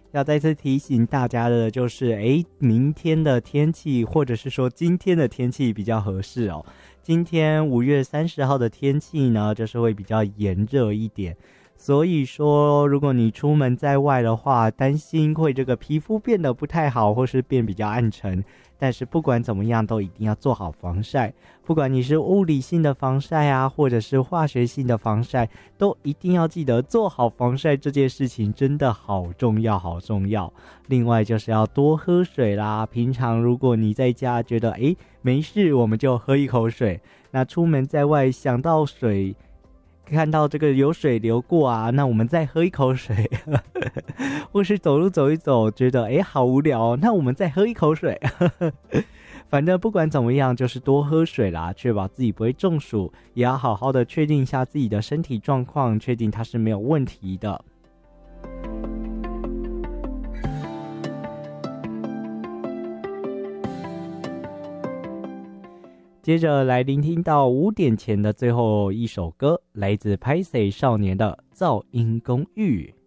要再次提醒大家的就是明天的天气或者是说今天的天气比较合适哦。今天5月30号的天气呢，就是会比较炎热一点，所以说如果你出门在外的话，担心会这个皮肤变得不太好，或是变比较暗沉，但是不管怎么样都一定要做好防晒，不管你是物理性的防晒啊，或者是化学性的防晒，都一定要记得做好防晒，这件事情真的好重要好重要。另外就是要多喝水啦，平常如果你在家觉得没事，我们就喝一口水，那出门在外想到水，看到这个有水流过啊，那我们再喝一口水或是走路走一走觉得好无聊，那我们再喝一口水反正不管怎么样就是多喝水啦，确保自己不会中暑，也要好好的确定一下自己的身体状况，确定它是没有问题的。接着来聆听到5点前的最后一首歌，来自拍谁少年的噪音公寓。